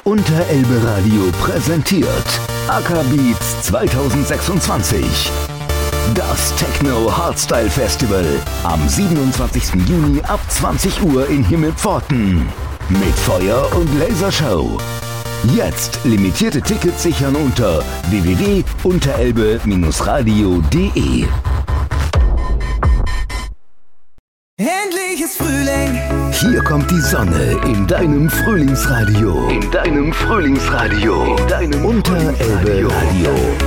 Unterelbe Radio präsentiert AK Beats 2026. Das Techno Hardstyle Festival am 27. Juni ab 20 Uhr in Himmelpforten. Mit Feuer- und Lasershow. Jetzt limitierte Tickets sichern unter www.unterelbe-radio.de. Endlich ist Frühling. Hier kommt die Sonne in deinem Frühlingsradio. In deinem Frühlingsradio. In deinem Unterelbe Radio.